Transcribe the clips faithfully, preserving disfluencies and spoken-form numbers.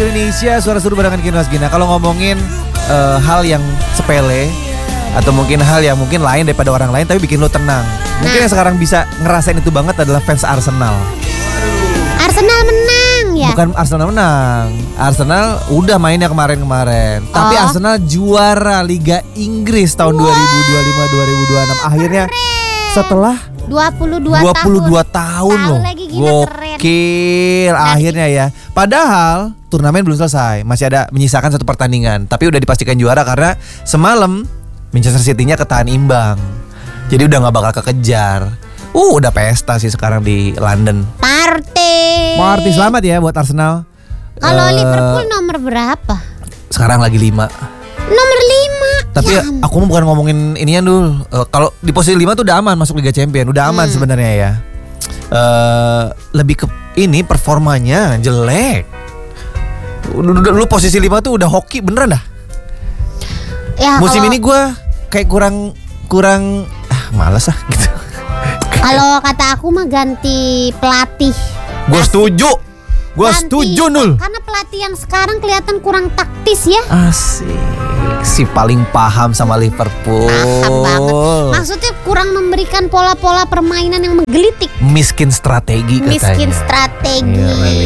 Indonesia, suara seru barengan Kino Asgina. Kalau ngomongin uh, hal yang sepele atau mungkin hal yang mungkin lain daripada orang lain tapi bikin lo tenang. Mungkin nah. yang sekarang bisa ngerasain itu banget adalah fans Arsenal. Arsenal menang ya? Bukan Arsenal menang. Arsenal udah mainnya kemarin-kemarin. Oh. Tapi Arsenal juara Liga Inggris tahun wow. dua ribu dua puluh lima dua ribu dua puluh enam. Akhirnya keren. Setelah dua puluh dua, dua puluh dua tahun, tahun loh. Gokil akhirnya ya. Padahal turnamen belum selesai, masih ada menyisakan satu pertandingan. Tapi udah dipastikan juara karena semalam Manchester City-nya ketahan imbang. Jadi udah gak bakal kekejar. Uh udah pesta sih sekarang di London. Party. Party, selamat ya buat Arsenal. Kalau uh, Liverpool nomor berapa? Sekarang lagi lima. Nomor lima. Tapi ya, aku mau bukan ngomongin inian dulu. Uh, kalau di posisi lima tuh udah aman masuk Liga Champion, udah aman hmm. sebenarnya ya. Uh, lebih ke ini performanya jelek. Lu, lu posisi lima tuh udah hoki beneran dah. Ya, musim kalau, ini gue kayak kurang kurang ah malas ah gitu. Kalau kata aku mah ganti pelatih. Gue setuju. Gue setuju Nul. Karena pelatih yang sekarang kelihatan kurang taktis ya. Asik. Si paling paham sama Liverpool. Paham banget. Maksudnya kurang memberikan pola-pola permainan yang menggelitik. Miskin strategi katanya. Miskin strategi.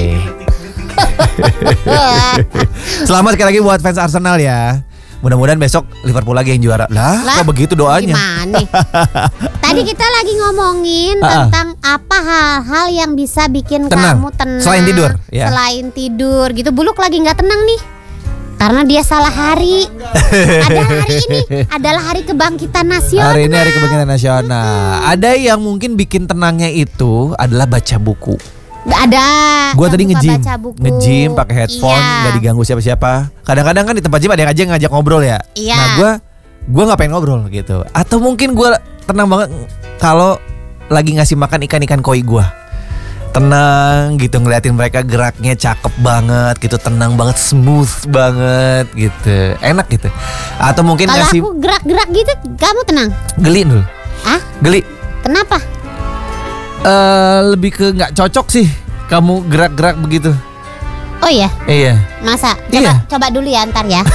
Selamat sekali lagi buat fans Arsenal ya. Mudah-mudahan besok Liverpool lagi yang juara. Lah, lah kok begitu doanya? Gimana? Tadi kita lagi ngomongin uh-uh. tentang apa hal-hal yang bisa bikin tenang. Kamu tenang. Selain tidur ya. Selain tidur gitu. Buluk lagi gak tenang nih karena dia salah hari. Ada hari ini adalah hari kebangkitan nasional. Hari ini hari kebangkitan nasional. hmm. Ada yang mungkin bikin tenangnya itu adalah baca buku. Ada. Gue tadi nge-gym, nge-gym pakai headphone, iya. Gak diganggu siapa-siapa. Kadang-kadang kan di tempat gym ada yang aja ngajak ngobrol ya. Iya. Nah gue, gue nggak pengen ngobrol gitu. Atau mungkin gue tenang banget kalau lagi ngasih makan ikan-ikan koi gue. Tenang gitu ngeliatin mereka geraknya cakep banget gitu, tenang banget, smooth banget gitu, enak gitu. Atau mungkin kalau ngasih. Kalau aku gerak-gerak gitu, kamu tenang? Geli dulu. Ah? Geli. Kenapa? Uh, lebih ke nggak cocok sih kamu gerak-gerak begitu. Oh iya? Iya. Masa? Coba, iya. coba dulu ya ntar ya.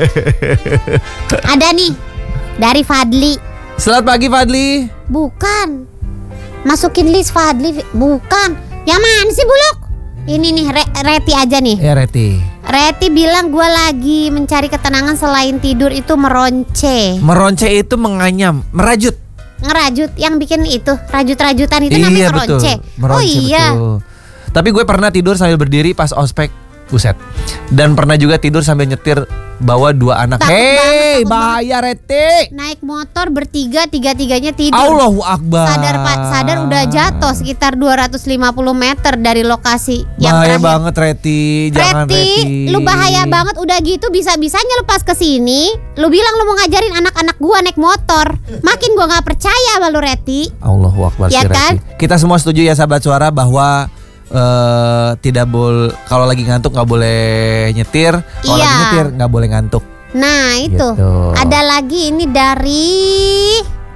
Ada nih dari Fadli. Selamat pagi Fadli. Bukan. Masukin list Fadli. Bukan. Yang mana sih Buluk? Ini nih Re- Reti aja nih. Ya Reti. Reti bilang gue lagi mencari ketenangan selain tidur itu meronce. Meronce itu menganyam, merajut. Ngerajut yang bikin itu rajut-rajutan itu iya, namanya meronce. meronce. Oh iya. Betul. Tapi gue pernah tidur sambil berdiri pas ospek, buset. Dan pernah juga tidur sambil nyetir bawa dua anak. Takut Hei, banget, bahaya Reti. Naik motor bertiga, tiga-tiganya tidur. Allahu Akbar. Sadar Pak, sadar udah jatuh sekitar dua ratus lima puluh meter dari lokasi yang bahaya terakhir. Banget Reti, jangan Reti. Reti. Lu bahaya banget udah gitu bisa-bisanya lu pas kesini, lu bilang lu mau ngajarin anak-anak gua naik motor. Makin gua nggak percaya sama lu Reti. Allahu Akbar ya si kan? Reti. Kita semua setuju ya sahabat suara bahwa uh, tidak boleh kalau lagi ngantuk nggak boleh nyetir, kalau iya. lagi nyetir nggak boleh ngantuk. Nah itu gitu. Ada lagi ini dari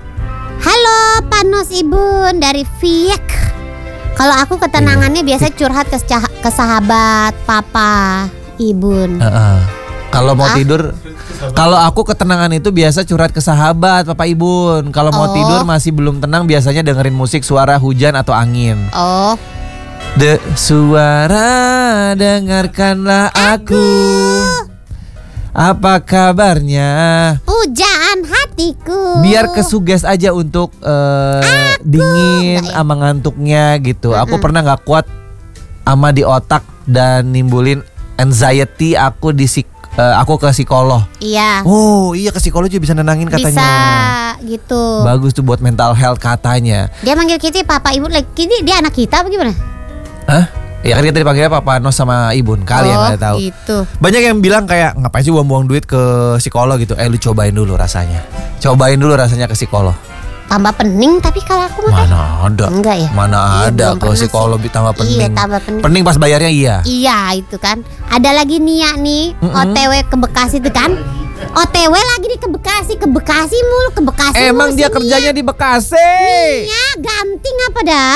halo Panos Ibun dari Viek. Kalau aku ketenangannya biasa curhat ke, ke sahabat Papa Ibun. Uh-uh. Kalau mau ah? tidur, kalau aku ketenangan itu biasa curhat ke sahabat Papa Ibun. Kalau mau oh. tidur masih belum tenang biasanya dengerin musik suara hujan atau angin. Oh. De suara dengarkanlah aku. aku. Apa kabarnya? Pujaan hatiku. Biar kesuges aja untuk uh, dingin sama ngantuknya gitu. Uh-uh. Aku pernah gak kuat sama di otak dan nimbulin anxiety. Aku di uh, aku ke psikolog. Iya. Oh iya, ke psikolog juga bisa nenangin katanya. Bisa gitu. Bagus tuh buat mental health katanya. Dia manggil kita Papa Ibu lagi. Like, dia anak kita apa gimana? Hah? Ya kan kita dipanggilnya Papa Nos sama Ibun. Kalian oh, gak tahu gitu. Banyak yang bilang kayak ngapain sih buang-buang duit ke psikolog gitu. Eh lu cobain dulu rasanya. Cobain dulu rasanya ke psikolog. Tambah pening tapi kalau aku mah mana ada. Enggak ya. Mana iya, ada ke psikolog sih. Tambah pening. Iya tambah pening. Pening pas bayarnya iya. Iya itu kan. Ada lagi Nia nih mm-hmm. O T W ke Bekasi tuh kan. O T W lagi nih ke Bekasi. Ke Bekasi mulu. Ke Bekasi Emang mulu dia kerjanya Nia. Di Bekasi. Nia ganting apa dah?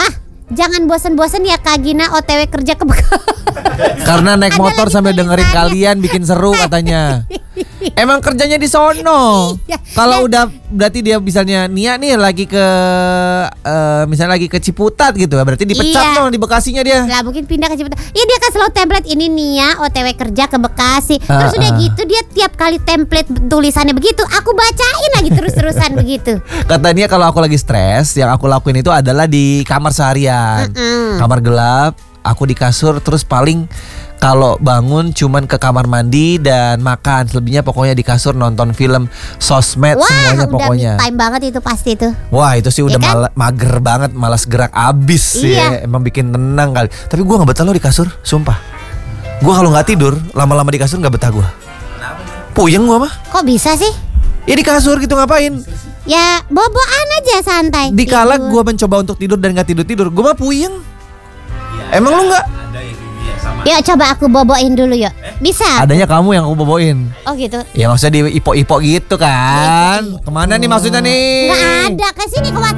jangan bosan-bosan ya Kak Gina O T W kerja ke Bekasi. Karena naik Ada motor lagi sambil dengerin tulisannya. kalian bikin seru katanya. Emang kerjanya di sono. Iya. Kalau udah berarti dia misalnya Nia nih lagi ke eh, misalnya lagi ke Ciputat gitu, berarti dipecat Iya. dong di Bekasinya dia. Lah mungkin pindah ke Ciputat. Iya dia kan selalu template ini Nia O T W kerja ke Bekasi. Terus Ah, udah ah. gitu dia tiap kali template tulisannya begitu, aku bacain lagi terus-terusan begitu. Katanya kalau aku lagi stres, yang aku lakuin itu adalah di kamar seharian. Mm-mm. Kamar gelap, aku di kasur terus paling kalau bangun cuman ke kamar mandi dan makan. Selebihnya pokoknya di kasur nonton film, sosmed, Wah, semuanya udah pokoknya. me time banget itu pasti tuh. Wah itu sih udah Iya kan? mala- mager banget, malas gerak abis sih Iya. ya. Emang bikin tenang kali. Tapi gue nggak betah loh di kasur, sumpah. Gue kalau nggak tidur lama-lama di kasur nggak betah gue. Puyeng gue mah. Kok bisa sih? Ya di kasur gitu ngapain? Ya boboan aja santai. Dikala Tidur. gue mencoba untuk tidur dan nggak tidur tidur, gue mah puyeng. Emang lu nggak? Yuk coba aku boboin dulu yuk. Bisa? Adanya kamu yang aku boboin. Oh gitu. Ya maksudnya di ipo-ipo gitu kan. Kemana nih maksudnya nih? Nggak ada, ke sini ke